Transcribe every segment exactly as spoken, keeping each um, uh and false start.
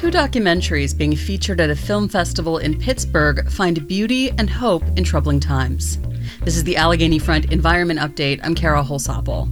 Two documentaries being featured at a film festival in Pittsburgh find beauty and hope in troubling times. This is the Allegheny Front Environment Update. I'm Kara Holsapple.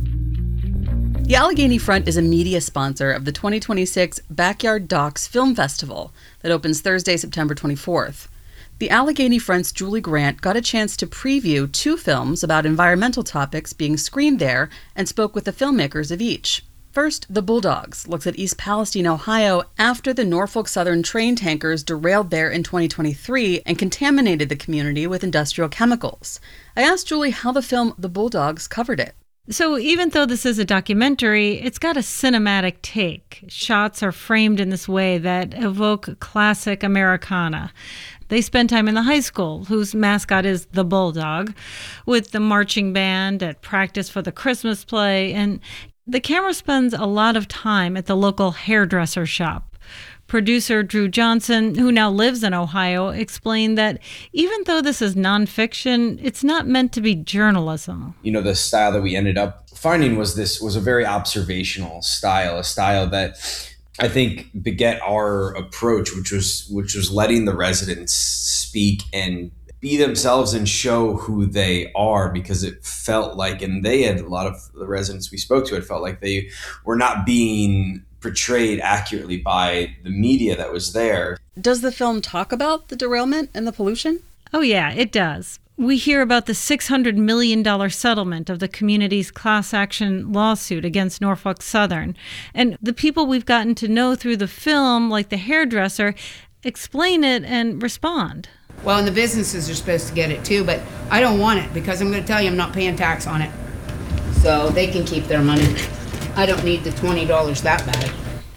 The Allegheny Front is a media sponsor of the twenty twenty-six Backyard Docs Film Festival that opens Thursday, September twenty-fourth. The Allegheny Front's Julie Grant got a chance to preview two films about environmental topics being screened there and spoke with the filmmakers of each. First, The Bulldogs looks at East Palestine, Ohio, after the Norfolk Southern train tankers derailed there in twenty twenty-three and contaminated the community with industrial chemicals. I asked Julie how the film The Bulldogs covered it. So even though this is a documentary, it's got a cinematic take. Shots are framed in this way that evoke classic Americana. They spend time in the high school, whose mascot is the Bulldog, with the marching band at practice for the Christmas play, and the camera spends a lot of time at the local hairdresser shop. Producer Drew Johnson, who now lives in Ohio, explained that even though this is nonfiction, it's not meant to be journalism. You know, the style that we ended up finding was this was a very observational style, a style that I think beget our approach, which was which was letting the residents speak and be themselves and show who they are, because it felt like, and they had a lot of the residents we spoke to, it felt like they were not being portrayed accurately by the media that was there. Does the film talk about the derailment and the pollution? Oh yeah, it does. We hear about the six hundred million dollars settlement of the community's class action lawsuit against Norfolk Southern. And the people we've gotten to know through the film, like the hairdresser, explain it and respond. Well, and the businesses are supposed to get it too, but I don't want it because I'm going to tell you I'm not paying tax on it. So they can keep their money. I don't need the twenty dollars that bad.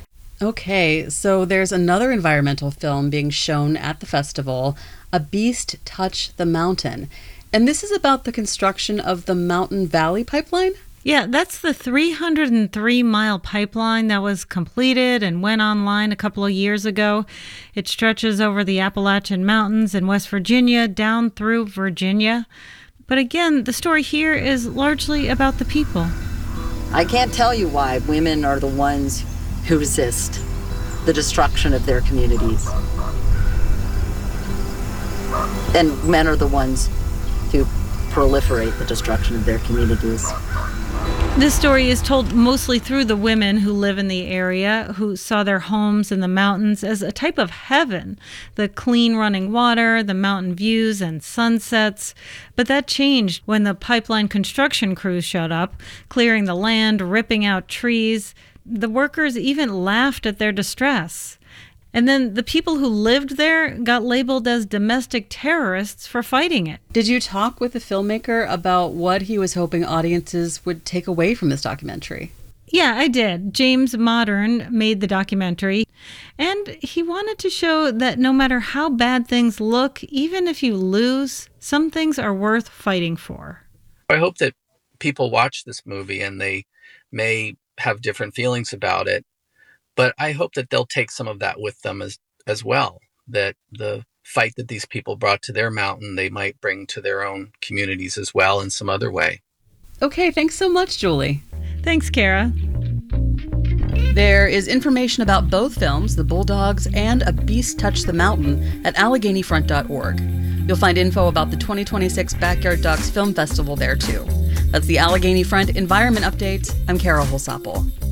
Okay, so there's another environmental film being shown at the festival, A Beast Touch the Mountain. And this is about the construction of the Mountain Valley Pipeline? Yeah, that's the three hundred three mile pipeline that was completed and went online a couple of years ago. It stretches over the Appalachian Mountains in West Virginia down through Virginia. But again, the story here is largely about the people. I can't tell you why women are the ones who resist the destruction of their communities. And men are the ones who proliferate the destruction of their communities. This story is told mostly through the women who live in the area, who saw their homes in the mountains as a type of heaven. The clean running water, the mountain views and sunsets. But that changed when the pipeline construction crews showed up, clearing the land, ripping out trees. The workers even laughed at their distress. And then the people who lived there got labeled as domestic terrorists for fighting it. Did you talk with the filmmaker about what he was hoping audiences would take away from this documentary? Yeah, I did. James Modern made the documentary, and he wanted to show that no matter how bad things look, even if you lose, some things are worth fighting for. I hope that people watch this movie and they may have different feelings about it. But I hope that they'll take some of that with them as as well, that the fight that these people brought to their mountain, they might bring to their own communities as well in some other way. Okay, thanks so much, Julie. Thanks, Kara. There is information about both films, The Bulldogs and A Beast Touch the Mountain, at Allegheny Front dot org. You'll find info about the twenty twenty-six Backyard Docs Film Festival there, too. That's the Allegheny Front Environment Update. I'm Kara Holsapple.